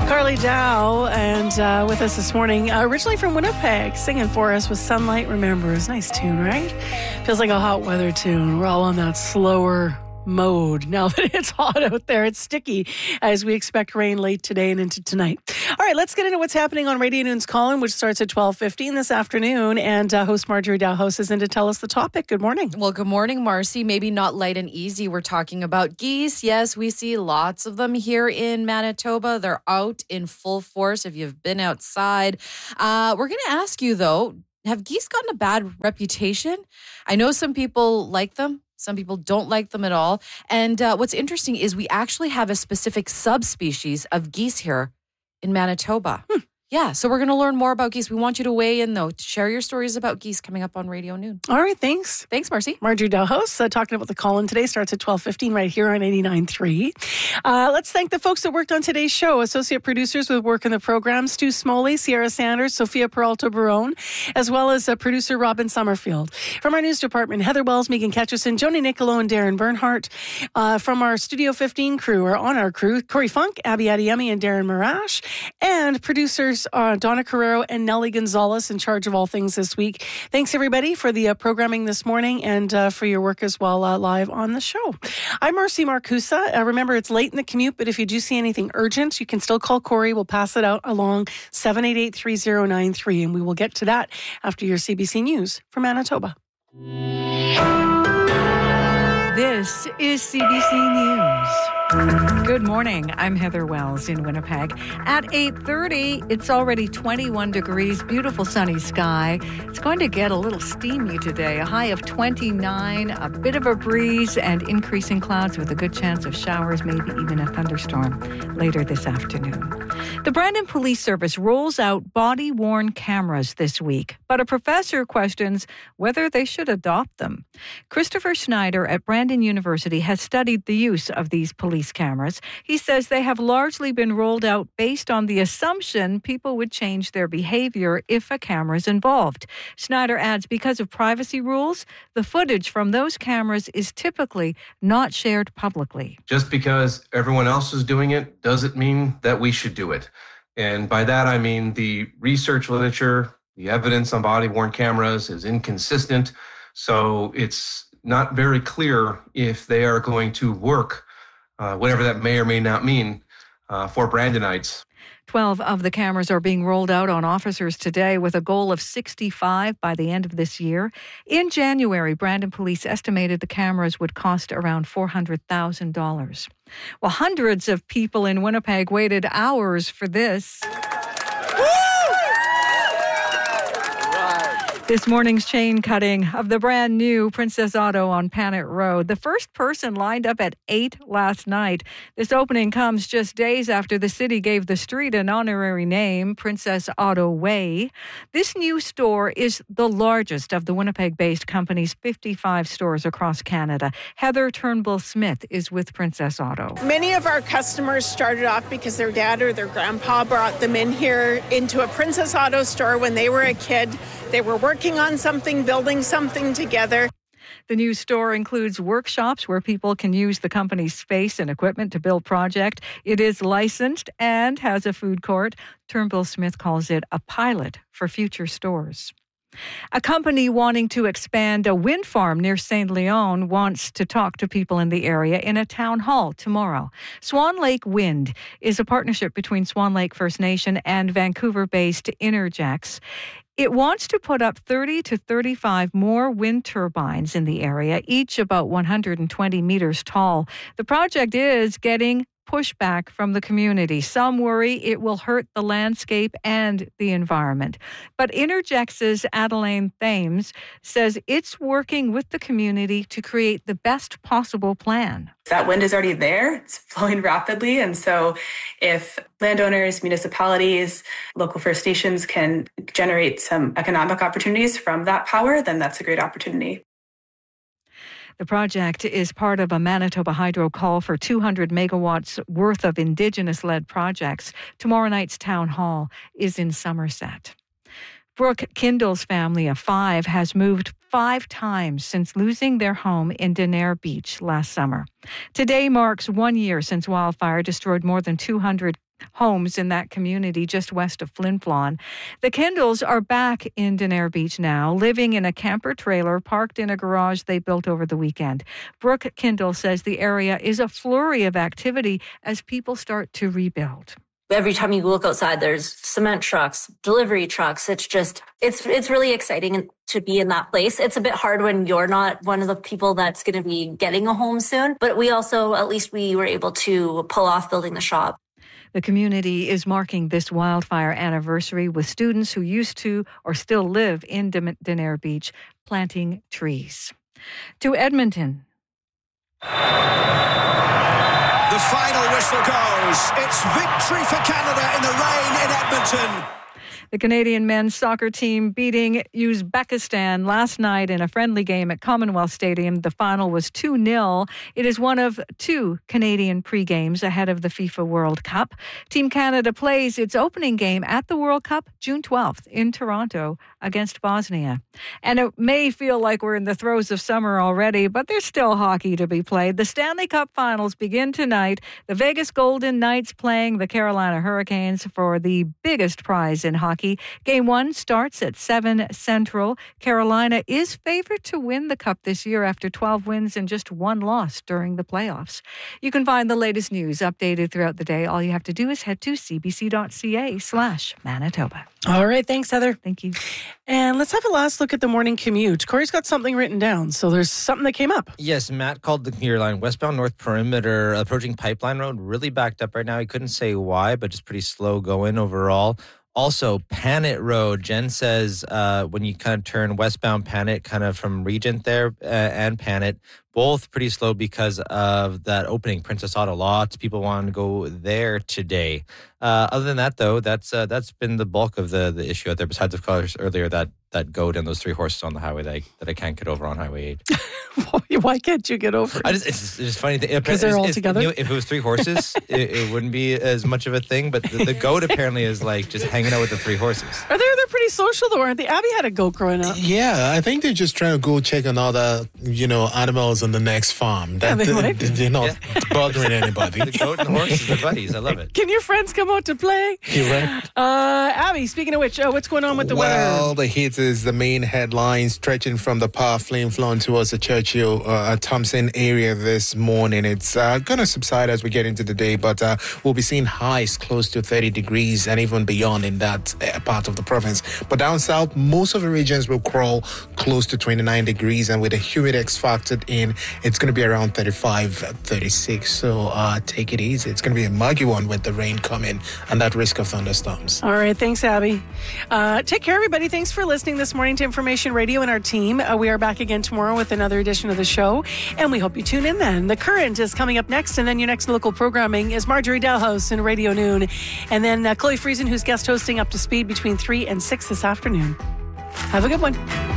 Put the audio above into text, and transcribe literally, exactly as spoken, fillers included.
Carly Dow, and uh, with us this morning, uh, originally from Winnipeg, singing for us with Sunlight Remembers. Nice tune, right? Feels like a hot weather tune. We're all on that slower mode now that it's hot out there. It's sticky as we expect rain late today and into tonight. All right, let's get into what's happening on Radio Noon's Colin, which starts at twelve fifteen this afternoon. And uh, host Marjorie Dalhouse is in to tell us the topic. Good morning. Well, good morning, Marcy. Maybe not light and easy. We're talking about geese. Yes, we see lots of them here in Manitoba. They're out in full force if you've been outside. Uh, we're going to ask you, though, have geese gotten a bad reputation? I know some people like them. Some people don't like them at all. And uh, what's interesting is we actually have a specific subspecies of geese here in Manitoba. Hmm. Yeah, so we're going to learn more about geese. We want you to weigh in, though, to share your stories about geese coming up on Radio Noon. All right, thanks. Thanks, Marcy. Marjorie Dalhouse, uh, talking about the Colin today, starts at twelve fifteen right here on eighty-nine point three. Uh, let's thank the folks that worked on today's show. Associate producers with work in the program, Stu Smoley, Sierra Sanders, Sophia Peralta-Barone, as well as uh, producer Robin Summerfield. From our news department, Heather Wells, Megan Ketcherson, Joni Nicolo, and Darren Bernhardt. Uh, from our Studio fifteen crew, or on our crew, Corey Funk, Abby Adeyemi, and Darren Marash. And producers uh, Donna Carrero and Nellie Gonzalez, in charge of all things this week. Thanks, everybody, for the uh, programming this morning and uh, for your work as well uh, live on the show. I'm Marcy Marcusa. Uh, remember, it's late in the commute, but if you do see anything urgent, you can still call Corey. We'll pass it out along seven eight eight, three zero nine three, and we will get to that after your C B C News for Manitoba. This is C B C News. Good morning. I'm Heather Wells in Winnipeg. At eight thirty, it's already twenty-one degrees, beautiful sunny sky. It's going to get a little steamy today, a high of twenty-nine, a bit of a breeze and increasing clouds with a good chance of showers, maybe even a thunderstorm later this afternoon. The Brandon Police Service rolls out body-worn cameras this week, but a professor questions whether they should adopt them. Christopher Schneider at Brandon University has studied the use of these police cameras. He says they have largely been rolled out based on the assumption people would change their behavior if a camera is involved. Schneider adds, because of privacy rules, the footage from those cameras is typically not shared publicly. Just because everyone else is doing it doesn't mean that we should do it. And by that, I mean the research literature, the evidence on body-worn cameras is inconsistent. So it's not very clear if they are going to work, uh, whatever that may or may not mean, uh, for Brandonites. twelve of the cameras are being rolled out on officers today with a goal of sixty-five by the end of this year. In January, Brandon Police estimated the cameras would cost around four hundred thousand dollars. Well, hundreds of people in Winnipeg waited hours for this. This morning's chain cutting of the brand new Princess Auto on Panet Road. The first person lined up at eight last night. This opening comes just days after the city gave the street an honorary name, Princess Auto Way. This new store is the largest of the Winnipeg-based company's fifty-five stores across Canada. Heather Turnbull-Smith is with Princess Auto. Many of our customers started off because their dad or their grandpa brought them in here into a Princess Auto store when they were a kid. They were working on something, building something together. The new store includes workshops where people can use the company's space and equipment to build projects. It is licensed and has a food court. Turnbull-Smith calls it a pilot for future stores. A company wanting to expand a wind farm near Saint Leon wants to talk to people in the area in a town hall tomorrow. Swan Lake Wind is a partnership between Swan Lake First Nation and Vancouver-based Innergex. It wants to put up thirty to thirty-five more wind turbines in the area, each about one hundred twenty meters tall. The project is getting pushback from the community. Some worry it will hurt the landscape and the environment. But Innergex's Adeline Thames says it's working with the community to create the best possible plan. That wind is already there. It's flowing rapidly. And so if landowners, municipalities, local First Nations can generate some economic opportunities from that power, then that's a great opportunity. The project is part of a Manitoba Hydro call for two hundred megawatts worth of Indigenous-led projects. Tomorrow night's town hall is in Somerset. Brooke Kindle's family of five has moved five times since losing their home in Denair Beach last summer. Today marks one year since wildfire destroyed more than two hundred homes in that community just west of Flin Flon. The Kindles are back in Denair Beach now, living in a camper trailer parked in a garage they built over the weekend. Brooke Kindle says the area is a flurry of activity as people start to rebuild. Every time you look outside, there's cement trucks, delivery trucks. It's just, it's it's really exciting to be in that place. It's a bit hard when you're not one of the people that's going to be getting a home soon. But we also, at least we were able to pull off building the shop. The community is marking this wildfire anniversary with students who used to or still live in Denair Beach planting trees. To Edmonton. The final whistle goes. It's victory for Canada in the rain in Edmonton. The Canadian men's soccer team beating Uzbekistan last night in a friendly game at Commonwealth Stadium. The final was two nil. It is one of two Canadian pre-games ahead of the FIFA World Cup. Team Canada plays its opening game at the World Cup June twelfth in Toronto against Bosnia. And it may feel like we're in the throes of summer already, but there's still hockey to be played. The Stanley Cup Finals begin tonight. The Vegas Golden Knights playing the Carolina Hurricanes for the biggest prize in hockey. Game one starts at seven Central. Carolina is favored to win the Cup this year after twelve wins and just one loss during the playoffs. You can find the latest news updated throughout the day. All you have to do is head to cbc.ca slash Manitoba. All right. Thanks, Heather. Thank you. And let's have a last look at the morning commute. Corey's got something written down, so there's something that came up. Yes, Matt called the commuter line westbound North Perimeter approaching Pipeline Road. Really backed up right now. He couldn't say why, but just pretty slow going overall. Also, Panet Road, Jen says uh, when you kind of turn westbound Panet, kind of from Regent there uh, and Panet, both pretty slow because of that opening, Princess Auto. Lots of people want to go there today. Uh, other than that, though, that's uh, that's been the bulk of the, the issue out there, besides, of course, earlier that that goat and those three horses on the highway that I, that I can't get over on Highway eight. Why can't you get over it? I just, it's just funny. Because they're all together? You know, if it was three horses, it, it wouldn't be as much of a thing. But the, the goat apparently is like just hanging out with the three horses. Are they? They're pretty social, though, aren't they? Abby had a goat growing up. Yeah, I think they're just trying to go check on other, you know, animals on the next farm. That, Yeah, they they, might. they're not Yeah. bothering anybody. The goat and the horses are buddies. I love it. Can your friends come out to play? You're right. Uh, Abby, speaking of which, uh, what's going on with the well, weather? the heat is the main headline, stretching from the Power Flin Flon towards the Churchill uh, Thompson area this morning. It's uh, going to subside as we get into the day, but uh, we'll be seeing highs close to thirty degrees and even beyond in that uh, part of the province. But down south, most of the regions will crawl close to twenty-nine degrees, and with the humidex factored in, it's going to be around thirty-five, thirty-six. So uh, take it easy. It's going to be a muggy one with the rain coming and that risk of thunderstorms. All right. Thanks, Abby. Uh, take care, everybody. Thanks for listening this morning to Information Radio and our team. Uh, we are back again tomorrow with another edition of the show, and we hope you tune in then. The Current is coming up next, and then your next local programming is Marjorie Dalhouse in Radio Noon, and then uh, Chloe Friesen, who's guest hosting Up to Speed between three and six this afternoon. Have a good one.